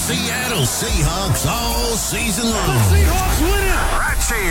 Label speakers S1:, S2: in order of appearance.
S1: Seattle Seahawks all season long.
S2: The Seahawks win it.
S3: Rat